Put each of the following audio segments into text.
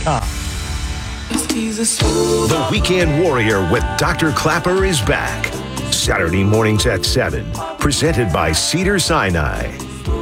ClapperOnline.com. The Weekend Warrior with Dr. Clapper is back. Saturday mornings at 7. Presented by Cedars-Sinai.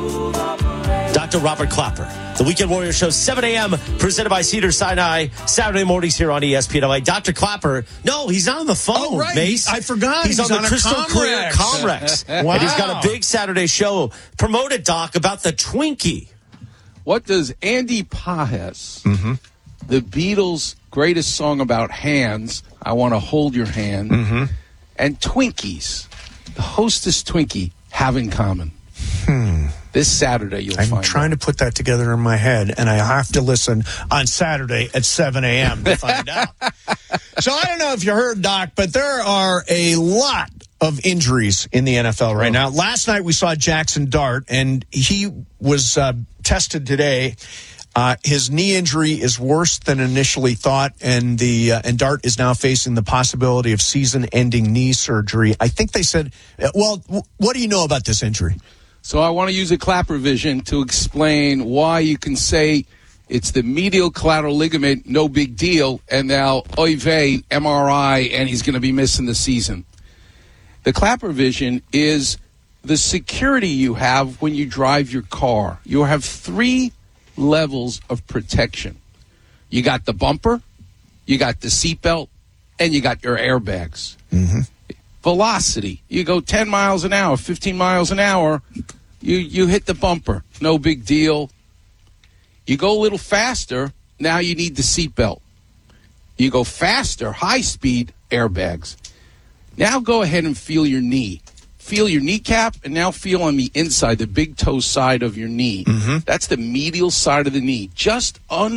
Dr. Robert Clapper. The Weekend Warrior Show, 7 a.m., presented by Cedars-Sinai. Saturday mornings here on ESPN LA. Dr. Clapper, no, he's not on the phone, oh, right. Mace. I forgot. He's on the Crystal Clear Comrex. Wow. And he's got a big Saturday show. Promote it, Doc, about the Twinkie. What does Andy Pajes, the Beatles' greatest song about hands, I Want to Hold Your Hand, and Twinkies, the Hostess Twinkie, have in common? This Saturday, you'll find out. I'm trying to put that together in my head, and I have to listen on Saturday at 7 a.m. to find out. So I don't know if you heard, Doc, but there are a lot of injuries in the NFL right now. Last night we saw Jackson Dart, and he was tested today. His knee injury is worse than initially thought, and Dart is now facing the possibility of season-ending knee surgery. I think they said, well, what do you know about this injury? So I want to use a Clapper vision to explain why you can say it's the medial collateral ligament, no big deal, and now, oy vey, MRI, and he's going to be missing the season. The Clapper vision is the security you have when you drive your car. You have 3 levels of protection. You got the bumper, you got the seatbelt, and you got your airbags. Velocity. You go 10 miles an hour, 15 miles an hour, you hit the bumper. No big deal. You go a little faster, now you need the seatbelt. You go faster, high speed, airbags. Now go ahead and feel your knee. Feel your kneecap, and now feel on the inside, the big toe side of your knee. That's the medial side of the knee. Just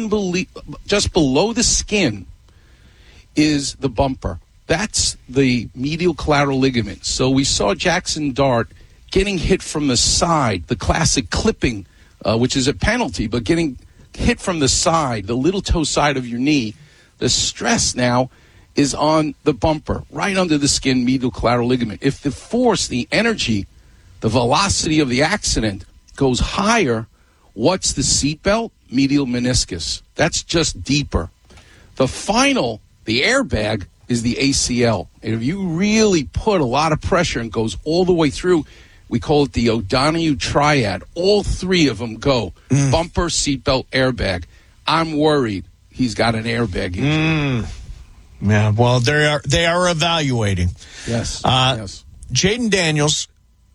below the skin is the bumper. That's the medial collateral ligament. So we saw Jackson Dart getting hit from the side, the classic clipping, which is a penalty, but getting hit from the side, the little toe side of your knee. The stress now is on the bumper, right under the skin, medial collateral ligament. If the force, the energy, the velocity of the accident goes higher, what's the seatbelt? Medial meniscus. That's just deeper. The final, the airbag, is the ACL. And if you really put a lot of pressure and goes all the way through, we call it the O'Donoghue triad. All 3 of them go. Bumper, seatbelt, airbag. I'm worried he's got an airbag injury. Yeah, well, they are evaluating. Yes. Jaden Daniels,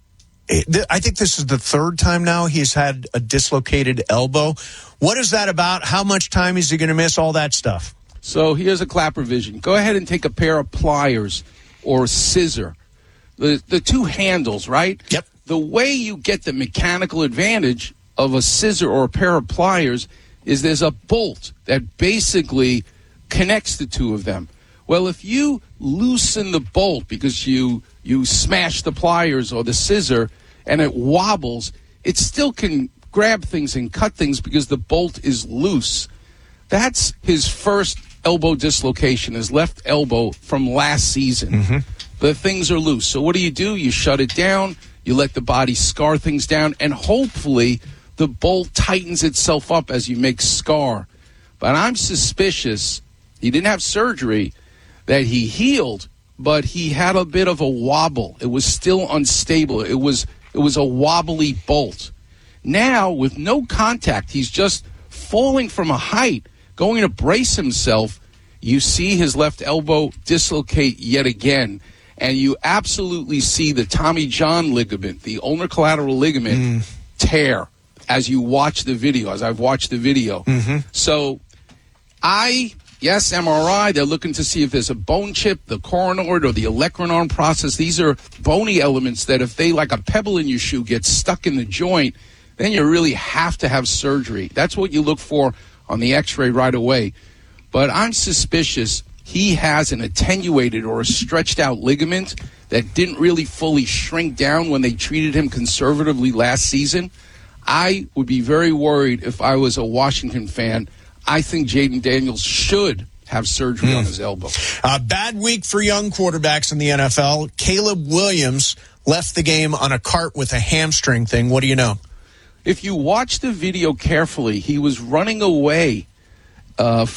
I think this is the 3rd time now he's had a dislocated elbow. What is that about? How much time is he going to miss? All that stuff. So here's a Clapper vision. Go ahead and take a pair of pliers or a scissor. The 2 handles, right? Yep. The way you get the mechanical advantage of a scissor or a pair of pliers is there's a bolt that basically connects the 2 of them. Well, if you loosen the bolt because you smash the pliers or the scissor and it wobbles, it still can grab things and cut things because the bolt is loose. That's his first elbow dislocation, his left elbow from last season. The things are loose. So what do? You shut it down, you let the body scar things down, and hopefully the bolt tightens itself up as you make scar. But I'm suspicious, he didn't have surgery, that he healed, but he had a bit of a wobble. It was still unstable. It was a wobbly bolt. Now, with no contact, he's just falling from a height, going to brace himself. You see his left elbow dislocate yet again, and you absolutely see the Tommy John ligament, the ulnar collateral ligament, tear as you watch the video, as I've watched the video. So yes, MRI, they're looking to see if there's a bone chip, the coronoid or the olecranon arm process. These are bony elements that if they, like a pebble in your shoe, get stuck in the joint, then you really have to have surgery. That's what you look for on the x-ray right away. But I'm suspicious he has an attenuated or a stretched out ligament that didn't really fully shrink down when they treated him conservatively last season. I would be very worried if I was a Washington fan. I think Jaden Daniels should have surgery on his elbow. Bad week for young quarterbacks in the NFL. Caleb Williams left the game on a cart with a hamstring thing. What do you know? If you watch the video carefully, he was running away from